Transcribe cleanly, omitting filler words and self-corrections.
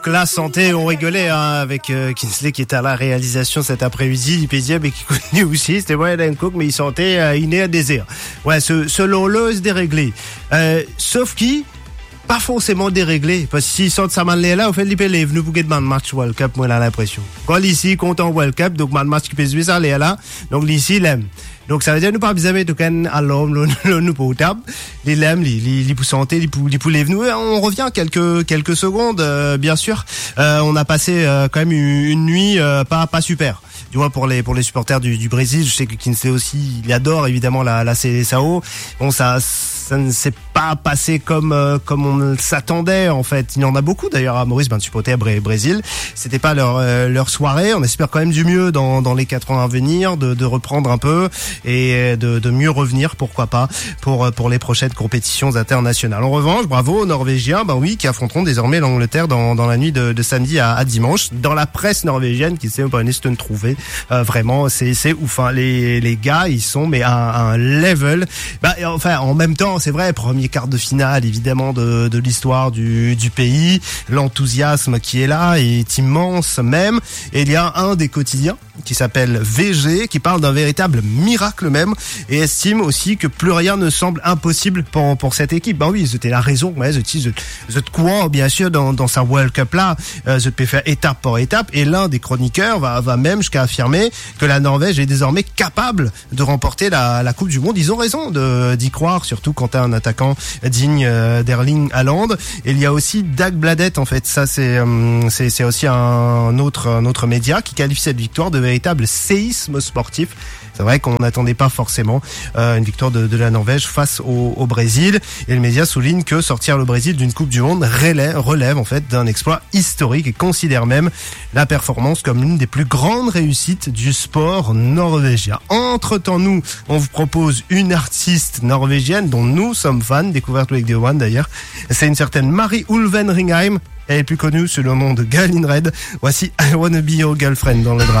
La santé, on rigolait avec Kinsley qui était à la réalisation cet après-midi, il pesait mais qui connaît aussi, c'était Brian Cook, mais il sentait inné à désir. Ouais, selon l'eau, c'est déréglé. Sauf qui pas forcément déréglé, parce que s'ils sentent ça mal là, au fait, ils peuvent venir pour gagner match World Cup, moi, j'ai l'impression. Quand ici, content World Cup, donc, match qui peut jouer ça, là, donc, ici, il aime. Donc, ça veut dire, nous, pas besoin de tout à l'homme, nous, pour table. Il aime, il pour santé, il pour les venus. On revient quelques secondes, bien sûr. On a passé, quand même une nuit, pas super. Du moins pour les supporters du Brésil, je sais que Kinsley aussi, il adore évidemment la CSAO. Bon, ça ne s'est pas passé comme on s'attendait en fait. Il y en a beaucoup d'ailleurs à Maurice, supporter Brésil. C'était pas leur soirée. On espère quand même du mieux dans les 4 ans à venir, de reprendre un peu et de mieux revenir, pourquoi pas, pour les prochaines compétitions internationales. En revanche, bravo aux Norvégiens, qui affronteront désormais l'Angleterre dans la nuit de samedi à dimanche. Dans la presse norvégienne, qui sait pas de trouver. Vraiment, c'est ouf. Hein. Les gars, ils sont mais à un level. Enfin, en même temps, c'est vrai, premier quart de finale, évidemment, de l'histoire du pays. L'enthousiasme qui est là est immense même. Et il y a un des quotidiens qui s'appelle VG, qui parle d'un véritable miracle même, et estime aussi que plus rien ne semble impossible pour cette équipe. Oui, c'était la raison, the quoi, bien sûr, dans sa World Cup là, je peux faire étape par étape, et l'un des chroniqueurs va même jusqu'à affirmer que la Norvège est désormais capable de remporter la Coupe du Monde. Ils ont raison d'y croire, surtout quand t'as un attaquant digne d'Erling Haaland. Et il y a aussi Dagbladet, en fait, ça c'est aussi un autre média qui qualifie cette victoire de véritable séisme sportif. C'est vrai qu'on n'attendait pas forcément une victoire de la Norvège face au Brésil. Et le média souligne que sortir le Brésil d'une Coupe du Monde relève en fait d'un exploit historique et considère même la performance comme l'une des plus grandes réussites du sport norvégien. Entre-temps, nous, on vous propose une artiste norvégienne dont nous sommes fans, découverte avec The One d'ailleurs. C'est une certaine Mari Ulven Ringheim. Elle est plus connue sous le nom de Galin Red. Voici I Wanna Be Your Girlfriend dans le drame.